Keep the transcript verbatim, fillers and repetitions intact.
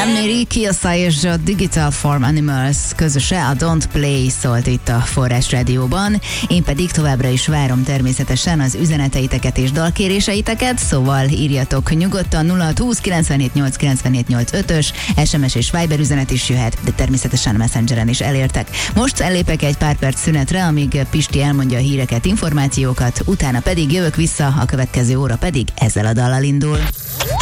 Méry, Kiassa és a Digital Farm Animals közöse, a Don't Play szólt itt a Forrás Rádióban. Én pedig továbbra is várom természetesen az üzeneteiteket és dalkéréseiteket, szóval írjatok nyugodtan nulla hat húsz kilencvenhét nyolc kilencvenhét nyolc ötös, es em es és Viber üzenet is jöhet, de természetesen Messengeren is elértek. Most ellépek egy pár perc szünetre, amíg Pisti elmondja a híreket, információkat, utána pedig jövök vissza, a következő óra pedig ezzel a dallal indul.